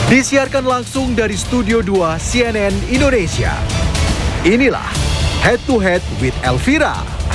Disiarkan langsung dari Studio 2 CNN Indonesia. Inilah Head to Head with Elvira.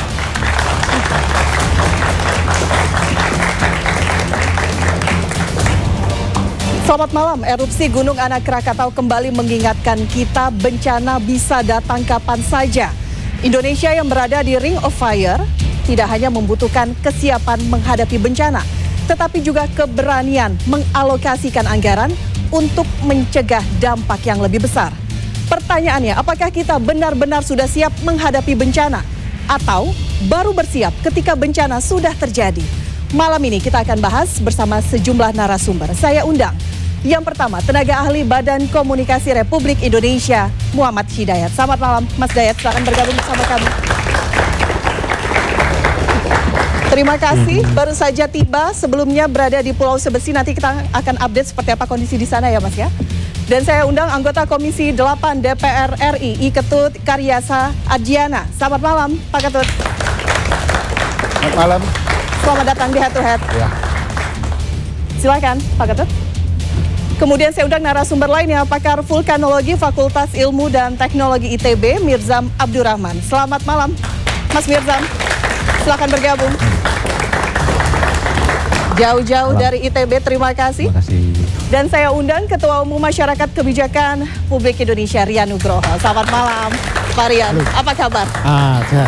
Selamat malam. Erupsi Gunung Anak Krakatau kembali mengingatkan kita bencana bisa datang kapan saja. Indonesia yang berada di Ring of Fire tidak hanya membutuhkan kesiapan menghadapi bencana, tetapi juga keberanian mengalokasikan anggaran untuk mencegah dampak yang lebih besar. Pertanyaannya, apakah kita benar-benar sudah siap menghadapi bencana? Atau baru bersiap ketika bencana sudah terjadi? Malam ini kita akan bahas bersama sejumlah narasumber. Saya undang yang pertama, tenaga ahli Badan Komunikasi Republik Indonesia, Muhammad Hidayat. Selamat malam, Mas Dayat. Silakan bergabung bersama kami. Terima kasih, baru saja tiba, sebelumnya berada di Pulau Sebesi. Nanti kita akan update seperti apa kondisi di sana ya Mas ya. Dan saya undang anggota Komisi 8 DPR RI, I Ketut Karyasa Adjiana. Selamat malam, Pak Ketut. Selamat malam. Selamat datang di Head to Head. Ya. Silakan, Pak Ketut. Kemudian saya undang narasumber lainnya, pakar vulkanologi Fakultas Ilmu dan Teknologi ITB, Mirzam Abdurrahman. Selamat malam, Mas Mirzam. Silakan bergabung. Jauh-jauh dari ITB, terima kasih. Terima kasih. Dan saya undang Ketua Umum Masyarakat Kebijakan Publik Indonesia, Rian Nugroho. Selamat malam, Pak Rian. Apa kabar? Sehat.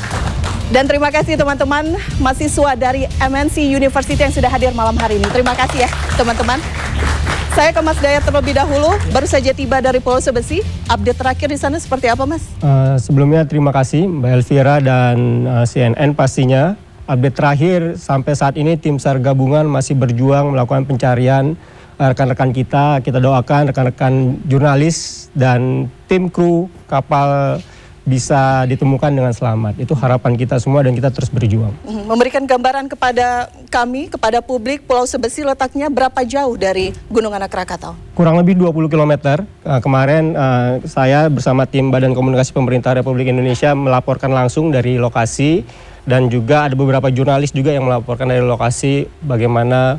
Dan terima kasih teman-teman mahasiswa dari MNC University yang sudah hadir malam hari ini. Terima kasih ya teman-teman. Saya ke Mas Dayat terlebih dahulu, baru saja tiba dari Pulau Sebesi. Update terakhir di sana seperti apa, Mas? Sebelumnya terima kasih Mbak Elvira dan CNN pastinya. Update terakhir sampai saat ini tim SAR gabungan masih berjuang melakukan pencarian rekan-rekan kita. Kita doakan rekan-rekan jurnalis dan tim kru kapal bisa ditemukan dengan selamat. Itu harapan kita semua dan kita terus berjuang. Memberikan gambaran kepada kami, kepada publik, Pulau Sebesi letaknya berapa jauh dari Gunung Anak Krakatau? Kurang lebih 20 km. Kemarin saya bersama tim Badan Komunikasi Pemerintah Republik Indonesia melaporkan langsung dari lokasi dan juga ada beberapa jurnalis juga yang melaporkan dari lokasi bagaimana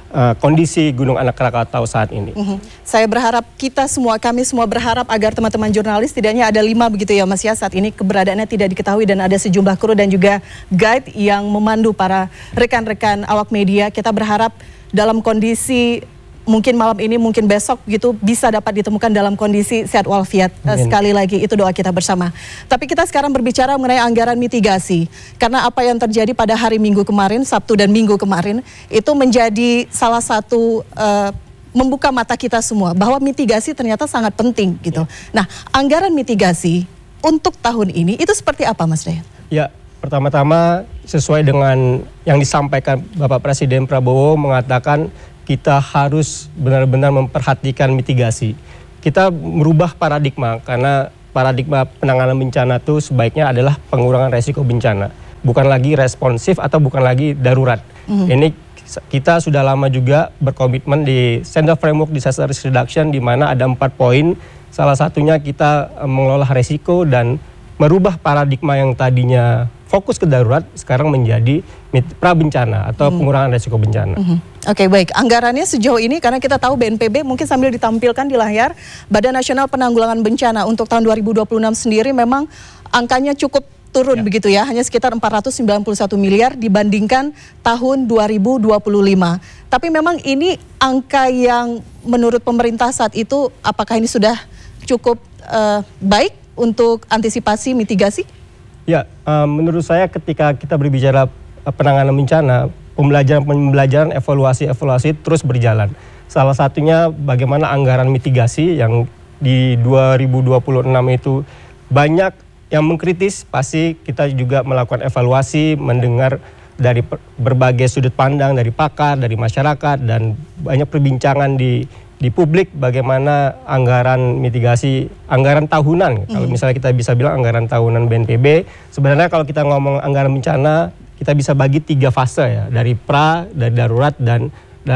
kondisi Gunung Anak Krakatau saat ini. Saya berharap kami semua berharap agar teman-teman jurnalis, tidaknya ada 5 begitu ya Mas ya, saat ini keberadaannya tidak diketahui dan ada sejumlah kru dan juga guide yang memandu para rekan-rekan awak media. Kita berharap dalam kondisi mungkin malam ini, mungkin besok gitu bisa dapat ditemukan dalam kondisi sehat walafiat. Sekali lagi itu doa kita bersama. Tapi kita sekarang berbicara mengenai anggaran mitigasi. Karena apa yang terjadi pada hari Minggu kemarin, Sabtu dan Minggu kemarin, itu menjadi salah satu membuka mata kita semua bahwa mitigasi ternyata sangat penting gitu. Nah, anggaran mitigasi untuk tahun ini itu seperti apa Mas Dayat? Ya, pertama-tama sesuai dengan yang disampaikan Bapak Presiden Prabowo mengatakan kita harus benar-benar memperhatikan mitigasi. Kita merubah paradigma karena paradigma penanganan bencana itu sebaiknya adalah pengurangan resiko bencana. Bukan lagi responsif atau bukan lagi darurat. Ini kita sudah lama juga berkomitmen di Center Framework Disaster Risk Reduction di mana ada 4 poin. Salah satunya kita mengelola resiko dan merubah paradigma yang tadinya fokus ke darurat sekarang menjadi prabencana atau pengurangan resiko bencana. Oke, baik. Anggarannya sejauh ini karena kita tahu BNPB mungkin sambil ditampilkan di layar, Badan Nasional Penanggulangan Bencana untuk tahun 2026 sendiri memang angkanya cukup turun begitu ya, hanya sekitar 491 miliar dibandingkan tahun 2025. Tapi memang ini angka yang menurut pemerintah saat itu apakah ini sudah cukup baik untuk antisipasi mitigasi? Ya, menurut saya ketika kita berbicara penanganan bencana, pembelajaran, evaluasi terus berjalan. Salah satunya bagaimana anggaran mitigasi yang di 2026 itu banyak yang mengkritis, pasti kita juga melakukan evaluasi, mendengar dari berbagai sudut pandang, dari pakar, dari masyarakat, dan banyak perbincangan di publik bagaimana anggaran mitigasi, anggaran tahunan. Kalau misalnya kita bisa bilang anggaran tahunan BNPB, sebenarnya kalau kita ngomong anggaran bencana, kita bisa bagi 3 fase ya, dari dari darurat dan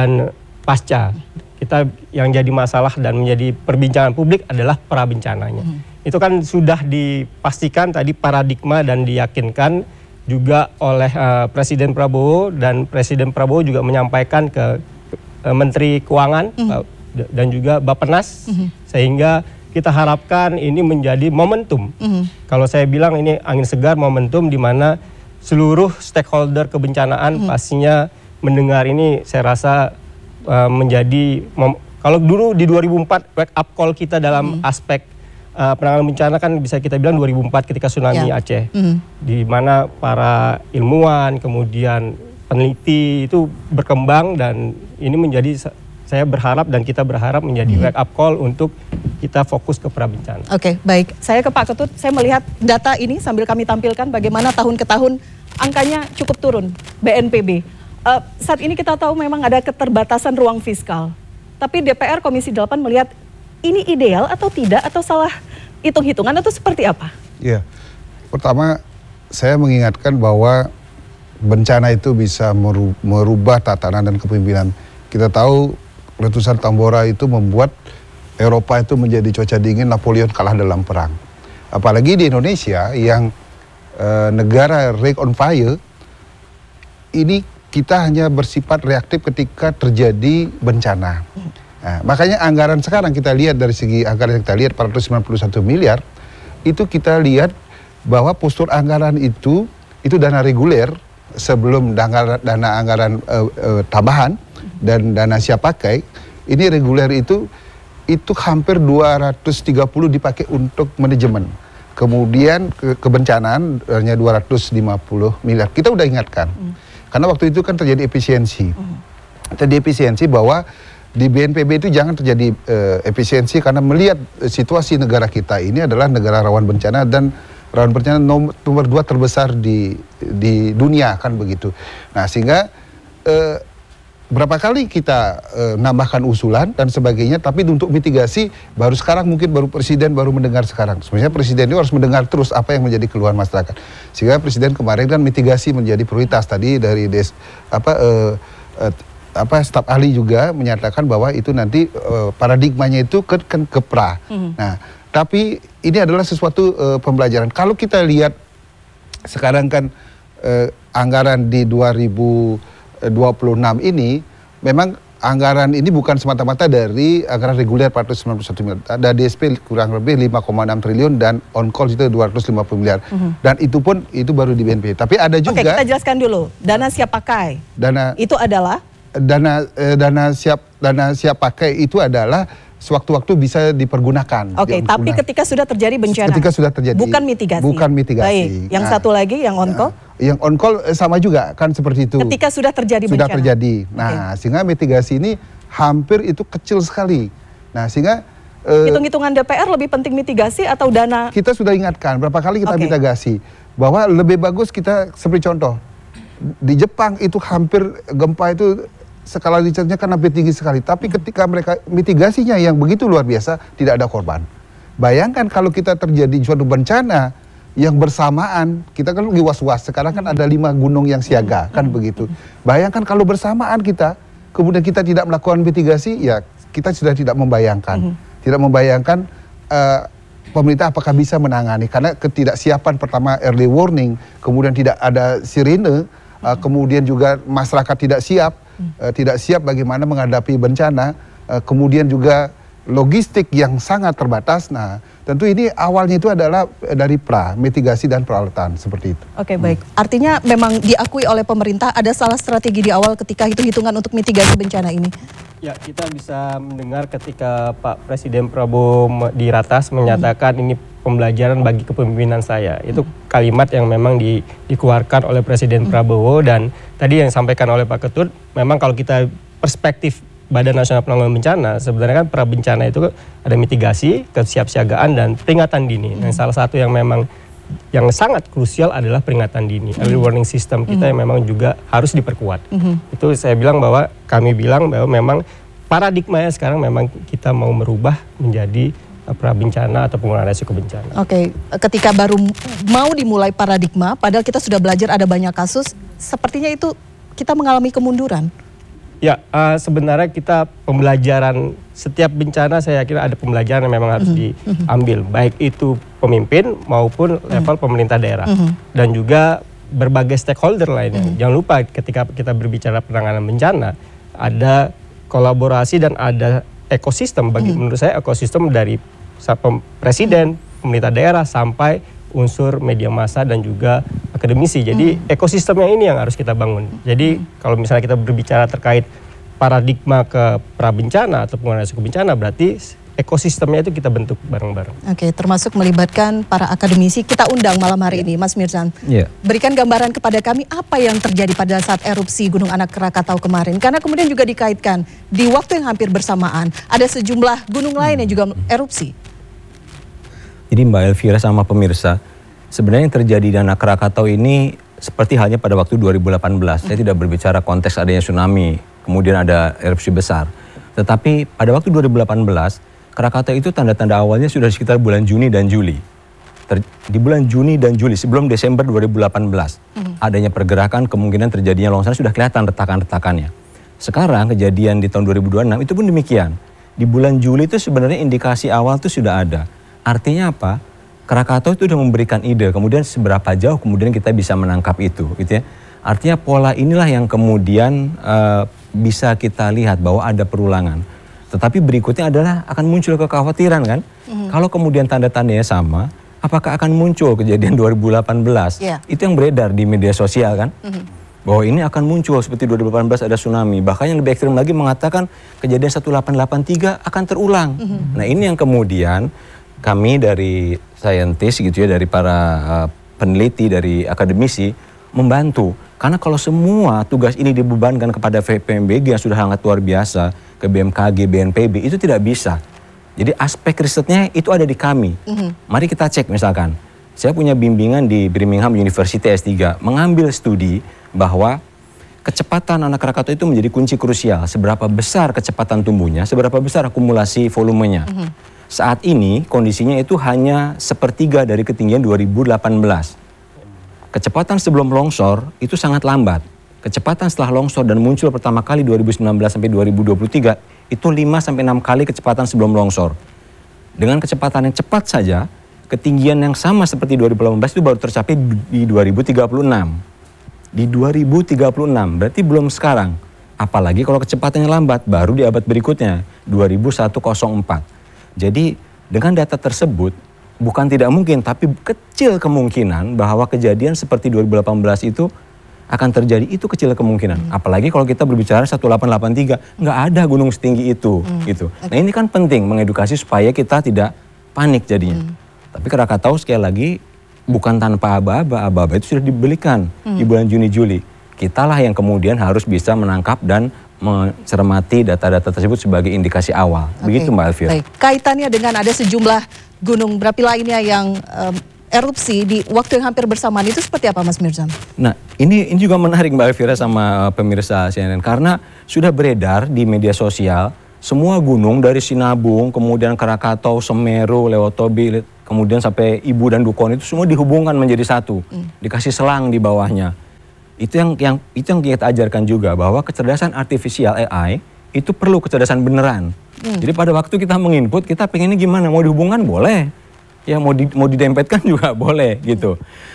pasca. Kita yang jadi masalah dan menjadi perbincangan publik adalah prabencananya. Itu kan sudah dipastikan tadi paradigma dan diyakinkan juga oleh Presiden Prabowo, dan Presiden Prabowo juga menyampaikan ke Menteri Keuangan dan juga Bappenas, sehingga kita harapkan ini menjadi momentum. Kalau saya bilang ini angin segar, momentum di mana seluruh stakeholder kebencanaan pastinya mendengar ini. Saya rasa menjadi kalau dulu di 2004 wake up call kita dalam aspek penanganan bencana kan bisa kita bilang 2004 ketika tsunami Aceh, di mana para ilmuwan kemudian peneliti itu berkembang, dan ini menjadi, saya berharap dan kita berharap menjadi wake up call untuk kita fokus ke prabencana. Oke, baik. Saya ke Pak Ketut, saya melihat data ini sambil kami tampilkan bagaimana tahun ke tahun angkanya cukup turun BNPB. Saat ini kita tahu memang ada keterbatasan ruang fiskal. Tapi DPR Komisi 8 melihat ini ideal atau tidak, atau salah hitung-hitungan, atau seperti apa? Ya, pertama saya mengingatkan bahwa bencana itu bisa merubah tatanan dan kepemimpinan. Kita tahu letusan Tambora itu membuat Eropa itu menjadi cuaca dingin, Napoleon kalah dalam perang. Apalagi di Indonesia yang negara ring on fire, ini kita hanya bersifat reaktif ketika terjadi bencana. Nah, makanya anggaran sekarang kita lihat dari segi anggaran yang kita lihat 491 miliar, itu kita lihat bahwa postur anggaran itu dana reguler sebelum dana anggaran tambahan dan dana siap pakai. Ini reguler itu hampir 230 dipakai untuk manajemen. Kemudian kebencanaan hanya 250 miliar. Kita udah ingatkan. Karena waktu itu kan terjadi efisiensi. Terjadi efisiensi bahwa di BNPB itu jangan terjadi efisiensi, karena melihat situasi negara kita ini adalah negara rawan bencana, dan rawan bencana nomor 2 terbesar di dunia kan begitu. Nah, sehingga berapa kali kita nambahkan usulan dan sebagainya, tapi untuk mitigasi baru sekarang, mungkin Presiden baru mendengar sekarang. Sebenarnya Presiden itu harus mendengar terus apa yang menjadi keluhan masyarakat. Sehingga Presiden kemarin kan mitigasi menjadi prioritas. Tadi dari staf ahli juga menyatakan bahwa itu nanti paradigmanya itu ke pra. Nah, tapi ini adalah sesuatu pembelajaran. Kalau kita lihat sekarang kan anggaran di 2026 ini, memang anggaran ini bukan semata-mata dari anggaran reguler 491 miliar. Ada DSP kurang lebih 5,6 triliun dan on call itu 250 miliar. Dan itu pun itu baru di BNP. Tapi ada juga. Oke, kita jelaskan dulu. Dana siap pakai. Itu adalah dana siap pakai itu adalah sewaktu-waktu bisa dipergunakan. Oke, tapi ketika sudah terjadi bencana. Ketika sudah terjadi. Bukan mitigasi. Bukan mitigasi. Baik. Yang satu lagi yang on call? Yang on call sama juga kan seperti itu. Ketika sudah terjadi bencana. Sudah terjadi. Nah, sehingga mitigasi ini hampir itu kecil sekali. Nah, sehingga hitung-hitungan DPR lebih penting mitigasi atau dana? Kita sudah ingatkan berapa kali kita mitigasi bahwa lebih bagus kita, seperti contoh di Jepang itu hampir gempa itu skala Richternya kan hampir tinggi sekali, tapi ketika mereka mitigasinya yang begitu luar biasa, tidak ada korban. Bayangkan kalau kita terjadi suatu bencana yang bersamaan, kita kan lagi was-was, sekarang kan ada 5 gunung yang siaga, kan begitu. Bayangkan kalau bersamaan kita, kemudian kita tidak melakukan mitigasi, ya kita sudah tidak membayangkan. Tidak membayangkan pemerintah apakah bisa menangani, karena ketidaksiapan pertama early warning, kemudian tidak ada sirine, kemudian juga masyarakat tidak siap bagaimana menghadapi bencana, kemudian juga logistik yang sangat terbatas. Nah, tentu ini awalnya itu adalah dari mitigasi dan peralatan seperti itu. Oke, baik. Artinya memang diakui oleh pemerintah ada salah strategi di awal ketika hitung-hitungan untuk mitigasi bencana ini. Ya, kita bisa mendengar ketika Pak Presiden Prabowo di Ratas menyatakan ini pembelajaran bagi kepemimpinan saya. Itu kalimat yang memang dikeluarkan oleh Presiden Prabowo, dan tadi yang disampaikan oleh Pak Ketut, memang kalau kita perspektif Badan Nasional Penanggulangan Bencana, sebenarnya kan prabencana itu ada mitigasi, kesiapsiagaan, dan peringatan dini. Nah, salah satu yang memang yang sangat krusial adalah peringatan dini. Early warning system kita yang memang juga harus diperkuat. Itu saya bilang bahwa kami bilang bahwa memang paradigmanya sekarang memang kita mau merubah menjadi prabencana atau pengurangan resiko bencana. Oke, ketika baru mau dimulai paradigma, padahal kita sudah belajar ada banyak kasus, sepertinya itu kita mengalami kemunduran. Ya, sebenarnya kita pembelajaran setiap bencana, saya kira ada pembelajaran yang memang harus diambil, baik itu pemimpin maupun level pemerintah daerah, dan juga berbagai stakeholder lainnya. Jangan lupa ketika kita berbicara penanganan bencana, ada kolaborasi dan ada ekosistem menurut saya ekosistem dari presiden, pemerintah daerah sampai unsur media massa dan juga akademisi. Jadi ekosistemnya ini yang harus kita bangun. Jadi kalau misalnya kita berbicara terkait paradigma ke prabencana atau pengelolaan risiko bencana, berarti ekosistemnya itu kita bentuk bareng-bareng. Oke, termasuk melibatkan para akademisi. Kita undang malam hari ini, Mas Mirzan. Berikan gambaran kepada kami apa yang terjadi pada saat erupsi Gunung Anak Krakatau kemarin. Karena kemudian juga dikaitkan di waktu yang hampir bersamaan ada sejumlah gunung lain yang juga erupsi. Jadi Mbak Elvira sama pemirsa, sebenarnya yang terjadi di Anak Krakatau ini seperti halnya pada waktu 2018. Saya tidak berbicara konteks adanya tsunami, kemudian ada erupsi besar. Tetapi pada waktu 2018, Krakatau itu tanda-tanda awalnya sudah sekitar bulan Juni dan Juli. Di bulan Juni dan Juli sebelum Desember 2018 adanya pergerakan, kemungkinan terjadinya longsoran sudah kelihatan retakan-retakannya. Sekarang kejadian di tahun 2026 itu pun demikian. Di bulan Juli itu sebenarnya indikasi awal itu sudah ada. Artinya apa? Krakatau itu sudah memberikan ide, kemudian seberapa jauh kemudian kita bisa menangkap itu, gitu ya. Artinya pola inilah yang kemudian bisa kita lihat bahwa ada perulangan. Tetapi berikutnya adalah akan muncul kekhawatiran kan, kalau kemudian tanda-tandanya sama, apakah akan muncul kejadian 2018? Itu yang beredar di media sosial kan, bahwa ini akan muncul seperti 2018 ada tsunami. Bahkan yang lebih ekstrem lagi mengatakan kejadian 1883 akan terulang. Nah ini yang kemudian kami dari saintis gitu ya, dari para peneliti, dari akademisi membantu. Karena kalau semua tugas ini dibebankan kepada PMBG yang sudah sangat luar biasa, ke BMKG, BNPB, itu tidak bisa. Jadi aspek risetnya itu ada di kami. Mari kita cek misalkan, saya punya bimbingan di Birmingham University S3, mengambil studi bahwa kecepatan Anak Krakatau itu menjadi kunci krusial. Seberapa besar kecepatan tumbuhnya, seberapa besar akumulasi volumenya. Saat ini kondisinya itu hanya 1/3 dari ketinggian 2018. Kecepatan sebelum longsor itu sangat lambat. Kecepatan setelah longsor dan muncul pertama kali 2019 sampai 2023 itu 5-6 kali kecepatan sebelum longsor. Dengan kecepatan yang cepat saja, ketinggian yang sama seperti 2018 itu baru tercapai di 2036. Di 2036, berarti belum sekarang. Apalagi kalau kecepatannya lambat, baru di abad berikutnya, 2104. Jadi dengan data tersebut, bukan tidak mungkin, tapi kecil kemungkinan bahwa kejadian seperti 2018 itu akan terjadi, itu kecil kemungkinan. Apalagi kalau kita berbicara 1883, nggak ada gunung setinggi itu. Gitu. Nah ini kan penting mengedukasi supaya kita tidak panik jadinya. Tapi Krakatau sekali lagi bukan tanpa aba-aba, aba-aba itu sudah dibelikan di bulan Juni-Juli. Kitalah yang kemudian harus bisa menangkap dan mencermati data-data tersebut sebagai indikasi awal. Begitu Mbak Elvira. Baik. Kaitannya dengan ada sejumlah gunung berapi lainnya yang erupsi di waktu yang hampir bersamaan itu seperti apa Mas Mirzan? Nah ini juga menarik Mbak Elvira sama pemirsa CNN, karena sudah beredar di media sosial semua gunung dari Sinabung, kemudian Krakatau, Semeru, Lewotobi, kemudian sampai Ibu dan Dukon itu semua dihubungkan menjadi satu, dikasih selang di bawahnya. Itu yang kita ajarkan juga, bahwa kecerdasan artifisial AI itu perlu kecerdasan beneran. Jadi pada waktu kita menginput, kita pengennya gimana, mau dihubungkan boleh. Ya mau didempetkan juga boleh gitu.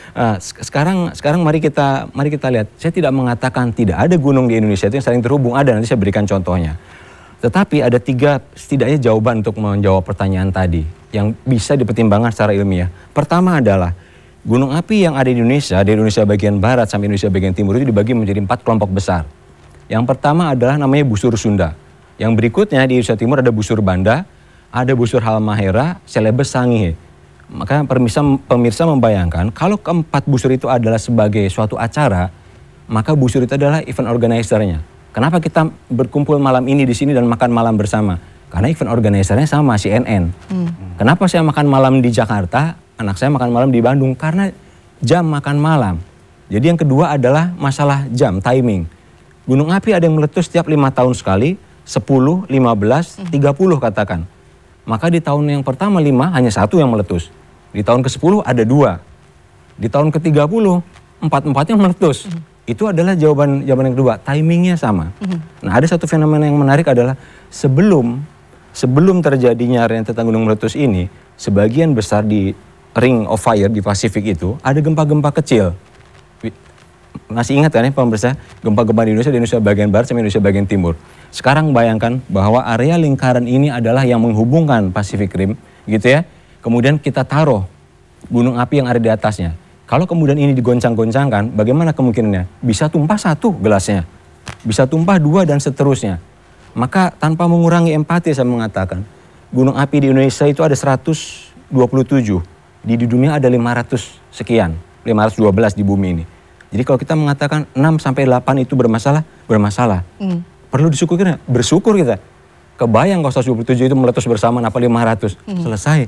Sekarang mari kita lihat. Saya tidak mengatakan tidak ada gunung di Indonesia itu yang saling terhubung, ada, nanti saya berikan contohnya. Tetapi ada 3 setidaknya jawaban untuk menjawab pertanyaan tadi yang bisa dipertimbangkan secara ilmiah. Pertama adalah gunung api yang ada di Indonesia bagian barat sampai Indonesia bagian timur itu dibagi menjadi 4 kelompok besar. Yang pertama adalah namanya Busur Sunda. Yang berikutnya di Indonesia Timur ada Busur Banda, ada Busur Halmahera, Celebes Sangihe. Maka pemirsa membayangkan kalau keempat busur itu adalah sebagai suatu acara, maka busur itu adalah event organizer-nya. Kenapa kita berkumpul malam ini di sini dan makan malam bersama? Karena event organizer-nya sama, CNN. Kenapa saya makan malam di Jakarta, anak saya makan malam di Bandung? Karena jam makan malam. Jadi yang kedua adalah masalah jam, timing. Gunung api ada yang meletus setiap 5 tahun sekali, 10, 15, 30 katakan. Maka di tahun yang pertama 5 hanya 1 yang meletus. Di tahun ke-10 ada 2. Di tahun ke-30 4-4-nya meletus. Itu adalah jawaban yang kedua, timingnya sama. Nah ada satu fenomena yang menarik adalah sebelum terjadinya rentetan gunung meletus ini, sebagian besar di Ring of Fire di Pasifik itu ada gempa-gempa kecil. Masih ingat kan ya pemirsa, gempa-gempa di Indonesia bagian barat sama Indonesia bagian timur. Sekarang bayangkan bahwa area lingkaran ini adalah yang menghubungkan Pacific Rim, gitu ya. Kemudian kita taruh gunung api yang ada di atasnya. Kalau kemudian ini digoncang-goncangkan, bagaimana kemungkinannya? Bisa tumpah 1 gelasnya, bisa tumpah 2 dan seterusnya. Maka tanpa mengurangi empati saya mengatakan, gunung api di Indonesia itu ada 127, di dunia ada 500 sekian, 512 di bumi ini. Jadi kalau kita mengatakan 6-8 itu bermasalah. Perlu disyukuri, bersyukur kita. Kebayang kalau 127 itu meletus bersama apa 500, selesai.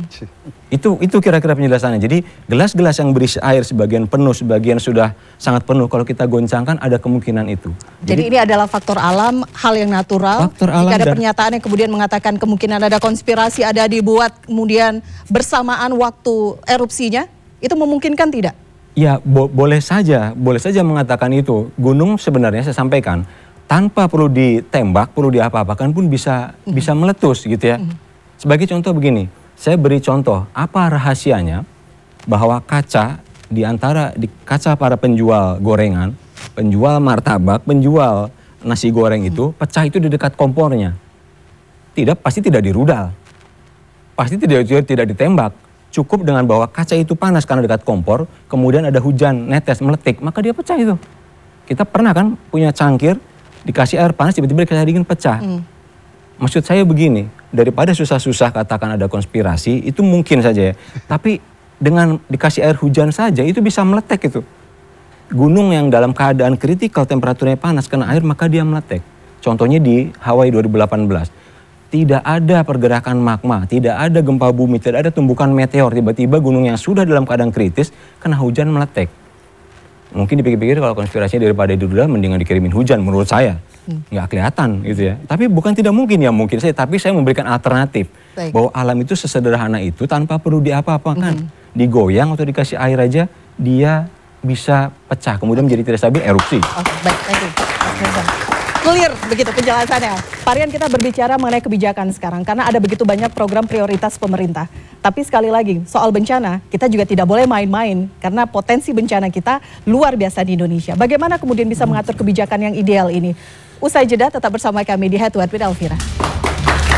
Itu kira-kira penjelasannya. Jadi gelas-gelas yang berisi air sebagian penuh, sebagian sudah sangat penuh. Kalau kita goncangkan ada kemungkinan itu. Jadi ini adalah faktor alam, hal yang natural. Faktor alam. Jika ada pernyataan yang kemudian mengatakan kemungkinan ada konspirasi, ada dibuat kemudian bersamaan waktu erupsinya, itu memungkinkan tidak? Ya boleh saja mengatakan itu. Gunung sebenarnya saya sampaikan, tanpa perlu ditembak, perlu diapa-apakan pun bisa meletus gitu ya. Sebagai contoh begini, saya beri contoh apa rahasianya bahwa kaca di kaca para penjual gorengan, penjual martabak, penjual nasi goreng itu pecah itu di dekat kompornya. Pasti tidak dirudal. Pasti tidak ditembak. Cukup dengan bahwa kaca itu panas karena dekat kompor, kemudian ada hujan netes meletik, maka dia pecah itu. Kita pernah kan punya cangkir dikasih air panas tiba-tiba dikasih air dingin pecah. Maksud saya begini, daripada susah-susah katakan ada konspirasi, itu mungkin saja ya. Tapi dengan dikasih air hujan saja itu bisa meletek itu. Gunung yang dalam keadaan kritikal temperaturnya panas kena air maka dia meletek. Contohnya di Hawaii 2018. Tidak ada pergerakan magma, tidak ada gempa bumi, tidak ada tumbukan meteor. Tiba-tiba gunung yang sudah dalam keadaan kritis kena hujan meletek. Mungkin dipikir-pikir kalau konspirasinya daripada dirudal mendingan dikirimin hujan menurut saya. Nggak kelihatan gitu ya. Tapi bukan tidak mungkin ya mungkin saya. Tapi saya memberikan alternatif. Baik. Bahwa alam itu sesederhana itu tanpa perlu diapa-apakan. Digoyang atau dikasih air aja dia bisa pecah. Kemudian menjadi tidak stabil erupsi. Baik, thank you. Clear begitu penjelasannya. Pak Rian, kita berbicara mengenai kebijakan sekarang karena ada begitu banyak program prioritas pemerintah. Tapi sekali lagi soal bencana kita juga tidak boleh main-main karena potensi bencana kita luar biasa di Indonesia. Bagaimana kemudian bisa mengatur kebijakan yang ideal ini? Usai jeda tetap bersama kami di Head to Head with Elvira.